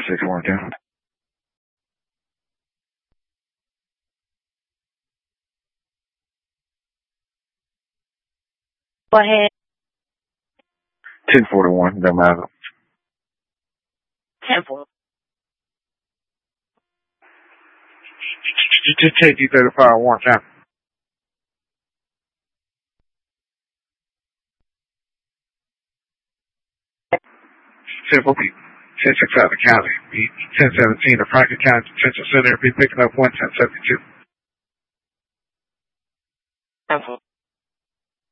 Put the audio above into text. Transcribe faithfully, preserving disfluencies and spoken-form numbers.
six one two. Go ahead. ten forty-one, don't matter. ten forty. Just take you thirty-five one time. Simple people. ten six out of the county. ten seventeen, the Franklin County Detention Center, be picking up one ten seventy-two. ten forty.